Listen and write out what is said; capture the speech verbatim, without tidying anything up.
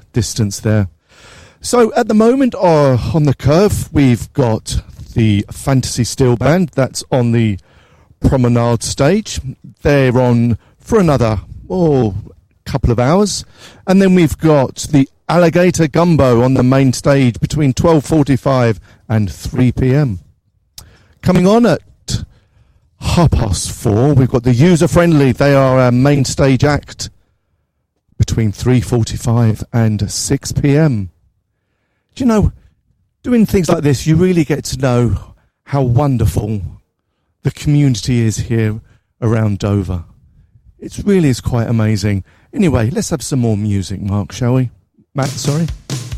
distance there. So at the moment uh, on the curve, we've got the Fantasy Steel Band. That's on the Promenade stage. They're on for another oh, couple of hours. And then we've got the Alligator Gumbo on the main stage between twelve forty-five and three p.m. Coming on at half past four, we've got the User Friendly. They are our main stage act between three forty-five and six p.m. Do you know, doing things like this, you really get to know how wonderful the community is here around Dover. It really is quite amazing. Anyway, let's have some more music, Mark, shall we? Matt, sorry.